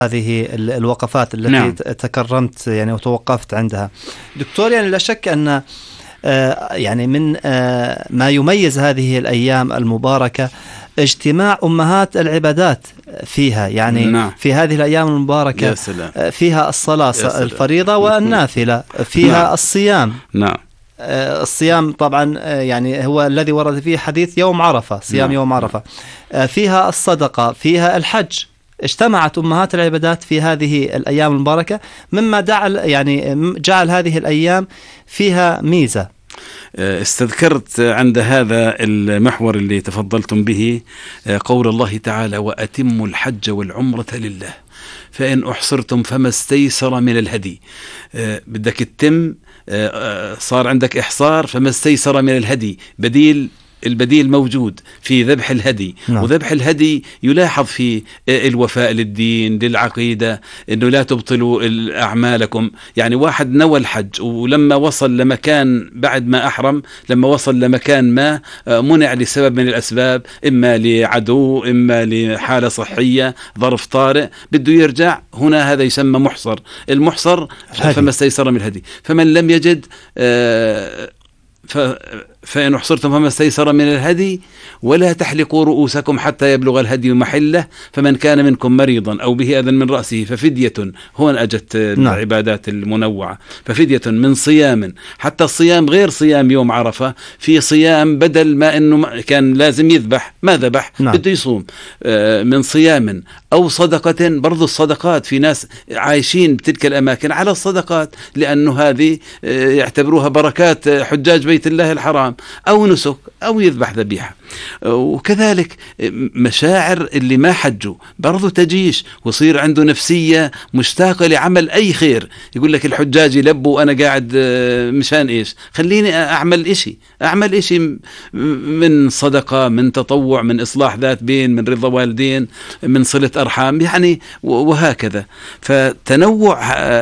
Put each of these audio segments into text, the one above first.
هذه الوقفات التي نعم. تكرمت يعني وتوقفت عندها دكتور. يعني لا شك أن يعني من ما يميز هذه الأيام المباركة اجتماع أمهات العبادات فيها، يعني نعم. في هذه الأيام المباركة فيها الصلاة الفريضة والنافلة، فيها نعم. الصيام. نعم. الصيام طبعا يعني هو الذي ورد فيه حديث يوم عرفة، صيام نعم. يوم عرفة. فيها الصدقة، فيها الحج. اجتمعت أمهات العبادات في هذه الأيام المباركة، مما جعل هذه الأيام فيها ميزة. استذكرت عند هذا المحور اللي تفضلتم به قول الله تعالى: وأتموا الحج والعمرة لله فإن أحصرتم فما استيسر من الهدي. بدك تتم، صار عندك إحصار، فما استيسر من الهدي، البديل موجود في ذبح الهدي. نعم. وذبح الهدي يلاحظ في الوفاء للدين للعقيدة، أنه لا تبطلوا أعمالكم. يعني واحد نوى الحج ولما وصل لمكان بعد ما أحرم، لما وصل لمكان ما منع لسبب من الأسباب، إما لعدو إما لحالة صحية ظرف طارئ، بده يرجع، هنا هذا يسمى محصر. المحصر فما استيسر من الهدي. فمن لم يجد فإن أحصرتم فما استيسر من الهدي ولا تحلقوا رؤوسكم حتى يبلغ الهدي محله فمن كان منكم مريضا أو به أذى من رأسه ففدية. هون أجت العبادات المنوعة. ففدية من صيام. حتى الصيام غير صيام يوم عرفة، في صيام بدل ما أنه كان لازم يذبح ما ذبح، بده يصوم، من صيام أو صدقة. برضو الصدقات، في ناس عايشين بتلك الأماكن على الصدقات، لأنه هذه يعتبروها بركات حجاج بيت الله الحرام، أو نسك أو يذبح ذبيحة. وكذلك مشاعر اللي ما حجوا برضو تجيش وصير عنده نفسية مشتاقة لعمل أي خير. يقول لك الحجاج يلبوا أنا قاعد مشان إيش؟ خليني أعمل إشي من صدقة، من تطوع، من إصلاح ذات بين، من رضا والدين، من صلة أرحام، يعني وهكذا. فتنوع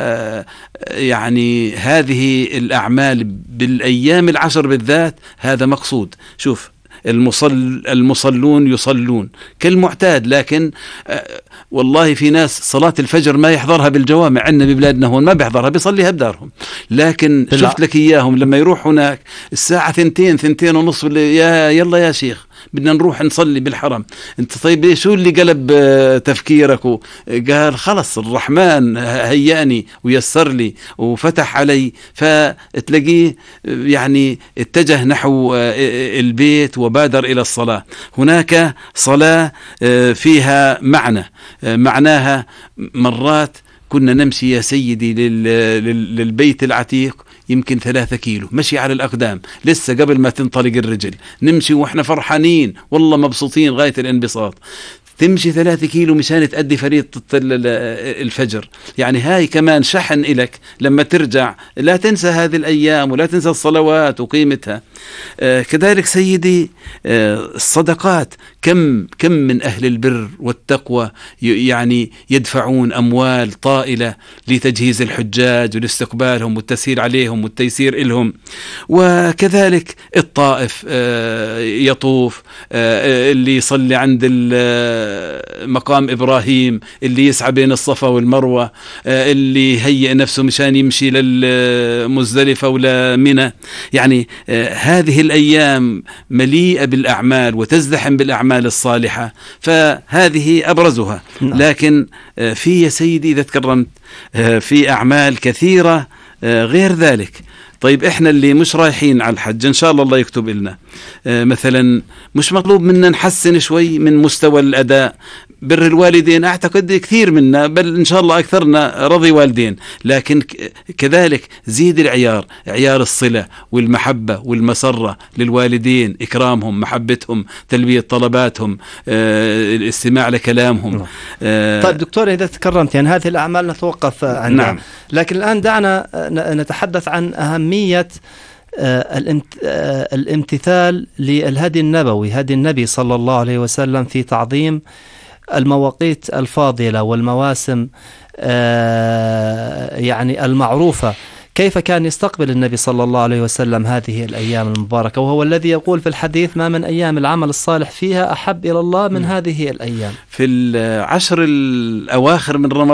يعني هذه الأعمال بالأيام العشر بالذات هذا مقصود. شوف، المصلون يصلون كالمعتاد، لكن والله في ناس صلاة الفجر ما يحضرها بالجوامع، عندنا ببلادنا هون ما بيحضرها، بيصليها بدارهم. لكن شفت لك إياهم لما يروح هناك الساعة 2:30 يلا يا شيخ بدنا نروح نصلي بالحرم. انت طيب شو اللي قلب تفكيرك؟ قال خلص الرحمن هيأني ويسر لي وفتح علي، فتلاقيه يعني اتجه نحو البيت وبادر إلى الصلاة. هناك صلاة فيها معناها مرات كنا نمشي يا سيدي للبيت العتيق يمكن 3 كيلو مشي على الأقدام، لسه قبل ما تنطلق الرجل نمشي وإحنا فرحانين والله مبسوطين غاية الانبساط. تمشي 3 كيلو مشان تأدي فريضة الفجر. يعني هاي كمان شحن إلك لما ترجع، لا تنسى هذه الأيام ولا تنسى الصلوات وقيمتها. كذلك سيدي الصدقات، كم من أهل البر والتقوى يعني يدفعون أموال طائلة لتجهيز الحجاج ولاستقبالهم والتسهيل عليهم والتيسير إلهم. وكذلك الطائف يطوف، اللي يصلي عند مقام إبراهيم، اللي يسعى بين الصفا والمروة، اللي يهيئ نفسه مشان يمشي للمزدلفة ولا منى. يعني هذه الأيام مليئة بالأعمال وتزدحم بالأعمال الصالحة، فهذه أبرزها. لكن في يا سيدي إذا تكرمت في أعمال كثيرة غير ذلك. طيب إحنا اللي مش رايحين على الحج إن شاء الله يكتب لنا، مثلا مش مطلوب منا نحسن شوي من مستوى الأداء؟ بر الوالدين أعتقد كثير منا، بل إن شاء الله أكثرنا رضي والدين، لكن كذلك زيد العيار، عيار الصلة والمحبة والمسرة للوالدين، إكرامهم، محبتهم، تلبية طلباتهم، الاستماع لكلامهم. طيب دكتور إذا تكرمت يعني هذه الأعمال نتوقف عنها. نعم. لكن الآن دعنا نتحدث عن أهمية الامتثال للهدي النبوي، هدي النبي صلى الله عليه وسلم في تعظيم المواقيت الفاضلة والمواسم يعني المعروفة. كيف كان يستقبل النبي صلى الله عليه وسلم هذه الأيام المباركة، وهو الذي يقول في الحديث: ما من أيام العمل الصالح فيها أحب إلى الله من هذه الأيام. في العشر الأواخر من رمضان